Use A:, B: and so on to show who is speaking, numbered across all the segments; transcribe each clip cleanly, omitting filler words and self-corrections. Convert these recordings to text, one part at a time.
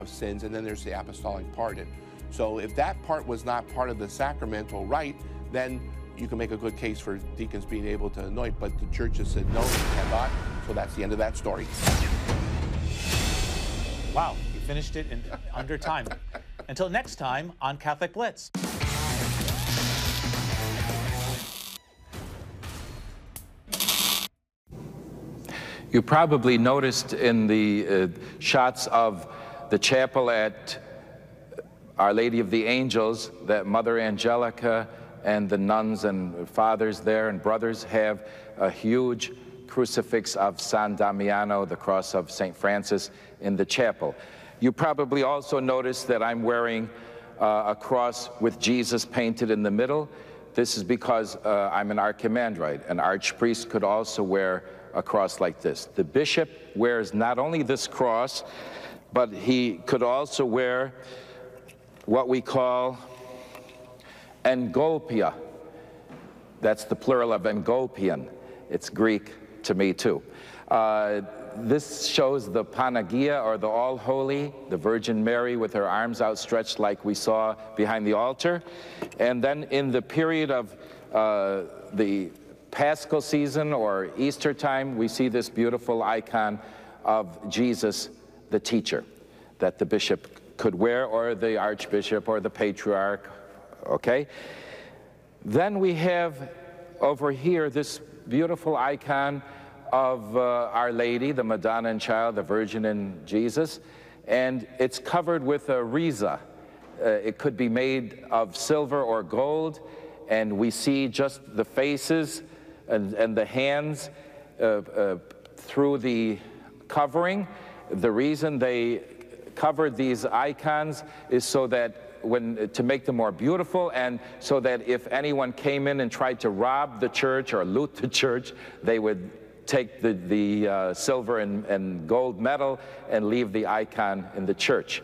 A: of sins, and then there's the apostolic pardon. So if that part was not part of the sacramental rite, then you can make a good case for deacons being able to anoint, but the church has said no, you cannot, so that's the end of that story.
B: Wow, you finished it in under time. Until next time on Catholic Blitz.
C: You probably noticed in the shots of the chapel at Our Lady of the Angels that Mother Angelica and the nuns and fathers there and brothers have a huge crucifix of San Damiano, the cross of St. Francis, in the chapel. You probably also noticed that I'm wearing a cross with Jesus painted in the middle. This is because I'm an archimandrite. An archpriest could also wear a cross like this. The bishop wears not only this cross, but he could also wear what we call engolpia. That's the plural of engolpion. It's Greek to me too. This shows the Panagia, or the All-Holy, the Virgin Mary with her arms outstretched like we saw behind the altar. And then in the period of the Paschal season or Easter time, we see this beautiful icon of Jesus, the teacher, that the bishop could wear, or the archbishop, or the patriarch, okay? Then we have over here this beautiful icon of Our Lady, the Madonna and Child, the Virgin and Jesus, and it's covered with a riza. It could be made of silver or gold, and we see just the faces and the hands through the covering. The reason they covered these icons is so that to make them more beautiful, and so that if anyone came in and tried to rob the church or loot the church, they would take the silver and gold medal and leave the icon in the church.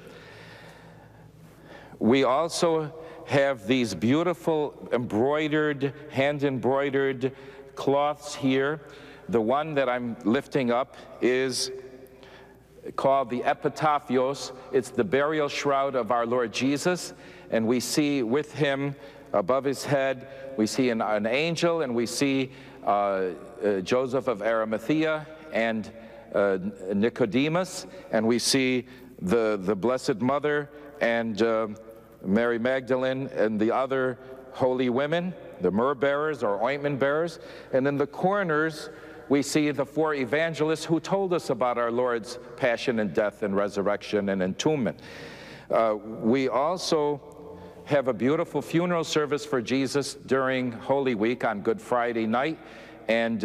C: We also have these beautiful embroidered, hand-embroidered cloths here. The one that I'm lifting up is called the Epitaphios. It's the burial shroud of our Lord Jesus, and we see with him above his head, we see an angel, and we see Joseph of Arimathea and Nicodemus, and we see the Blessed Mother and Mary Magdalene and the other holy women, the myrrh bearers or ointment bearers. And in the corners, we see the four evangelists who told us about our Lord's passion and death and resurrection and entombment. We also have a beautiful funeral service for Jesus during Holy Week on Good Friday night, and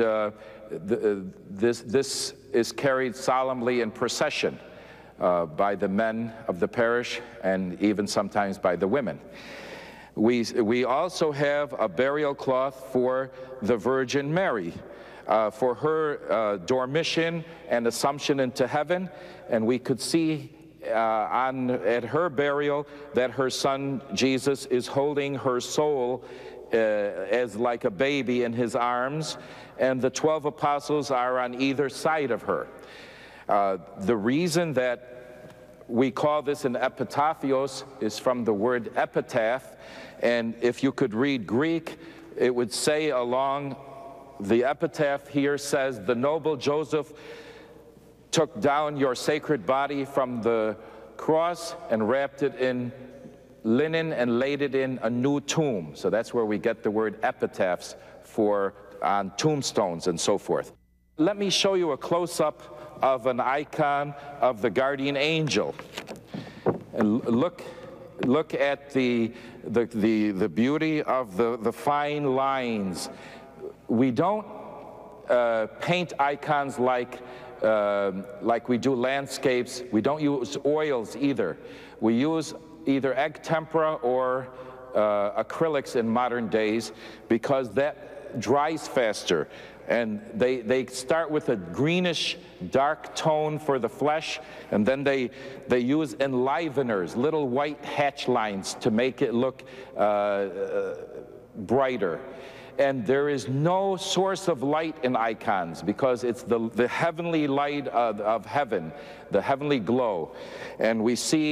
C: this is carried solemnly in procession by the men of the parish, and even sometimes by the women. We also have a burial cloth for the Virgin Mary, for her dormition and assumption into heaven, and we could see at her burial that her son Jesus is holding her soul as like a baby in his arms, and the 12 apostles are on either side of her. The reason that we call this an epitaphios is from the word epitaph, and if you could read Greek, it would say along the epitaph here says, "The noble Joseph took down your sacred body from the cross and wrapped it in linen and laid it in a new tomb." So that's where we get the word epitaphs for on tombstones and so forth. Let me show you a close-up of an icon of the guardian angel. And look at the beauty of the fine lines. We don't paint icons like we do landscapes. We don't use oils either. We use either egg tempera or acrylics in modern days, because that dries faster. And they start with a greenish dark tone for the flesh, and then they use enliveners, little white hatch lines, to make it look brighter. and there is no source of light in icons because it's the heavenly light of heaven, the heavenly glow. And we see